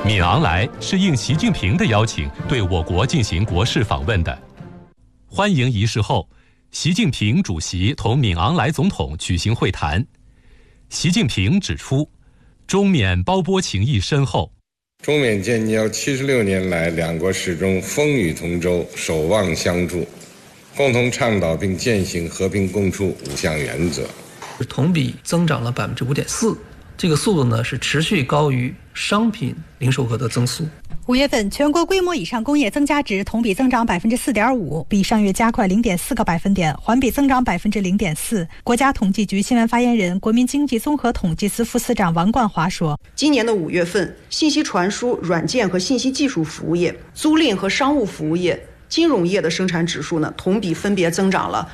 敏昂莱是应习近平的邀请对我国进行国事访问的。欢迎仪式后，习近平主席同敏昂莱总统举行会谈。习近平指出，中缅胞波情谊深厚。 中缅建交76年来，两国始终风雨同舟，守望相助，共同倡导并践行和平共处5项原则， 同比增长了5.4%，这个速度呢是持续高于商品零售额的增速。 5月份全国规模以上工业增加值同比增长4.5%，比上月加快0.4个百分点，环比增长0.4%。国家统计局新闻发言人、国民经济综合统计司副司长王冠华说， 今年的5月份，信息传输、软件和信息技术服务业、租赁和商务服务业、金融业的生产指数呢，同比分别增长了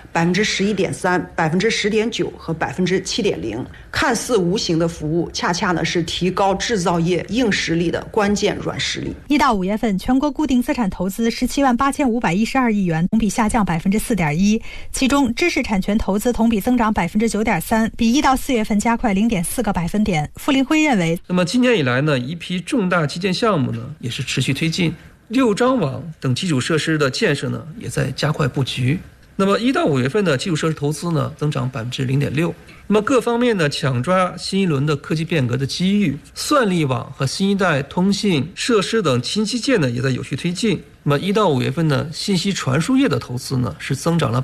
11.3%、10.9%和7.0%。看似无形的服务，恰恰呢是提高制造业硬实力的关键软实力。 1到5月份，全国固定资产投资178512亿元，同比下降4.1%。其中，知识产权投资同比增长9.3%，比1到4月份加快0.4个百分点。傅林辉认为， 那么今年以来呢，一批重大基建项目呢也是持续推进。6张网等基础设施的建设呢，也在加快布局。那么1到5月份的基础设施投资呢，增长0.6%。那么各方面呢，抢抓新一轮的科技变革的机遇，算力网和新一代通信设施等新基建呢，也在有序推进。那么1到5月份呢，信息传输业的投资呢，是增长了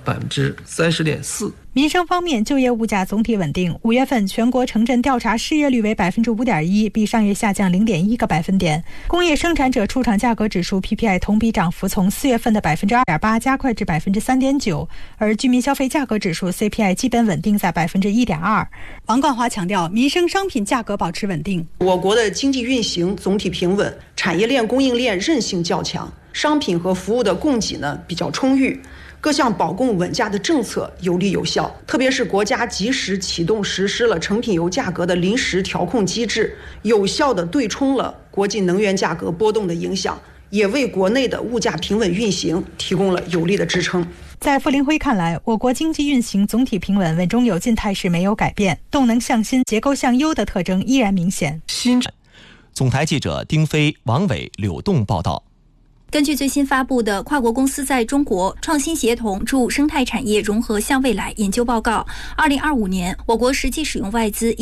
30.4%。 民生方面，就业物价总体稳定。5月份全国城镇调查失业率为5.1%，比上月下降0.1个百分点。工业生产者出厂价格指数 PPI 同比涨幅从4月份的2.8%加快至3.9%，而居民消费价格指数 CPI 基本稳定在1.2%。王冠华强调，民生商品价格保持稳定。 我国的经济运行总体平稳，产业链供应链韧性较强，商品和服务的供给呢比较充裕。各项保供稳价的政策有力有效，特别是国家及时启动实施了成品油价格的临时调控机制，有效地对冲了国际能源价格波动的影响，也为国内的物价平稳运行提供了有力的支撑。 在傅林辉看来，我国经济运行总体平稳，稳中有进态势没有改变，动能向新、结构向优的特征依然明显。 总台记者丁飞、王伟、柳栋报道。 根据最新发布的跨国公司在中国创新协同助生态产业融合向未来研究报告，2025年我国实际使用外资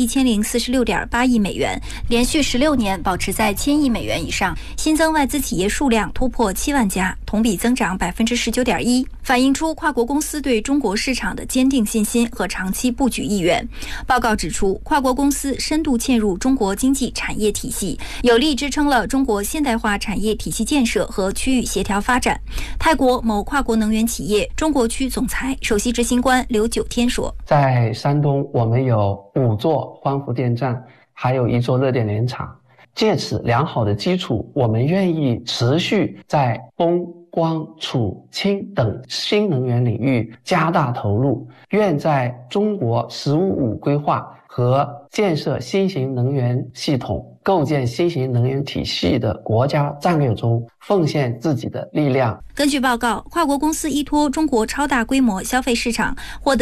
1046.8亿美元，连续16年保持在1000亿美元以上，新增外资企业数量突破7万家，同比增长19.1%，反映出跨国公司对中国市场的坚定信心和长期布局意愿。报告指出，跨国公司深度嵌入中国经济产业体系，有力支撑了中国现代化产业体系建设和区域协调发展。泰国某跨国能源企业中国区总裁、首席执行官刘九天说， 在山东我们有5座光伏电站，还有1座热电联厂，借此良好的基础，我们愿意持续在风、光、储、氢等新能源领域加大投入，愿在中国“15+5”规划和建设新型能源系统、构建新型能源体系的国家战略中奉献自己的力量。 根据报告，跨国公司依托中国超大规模消费市场获得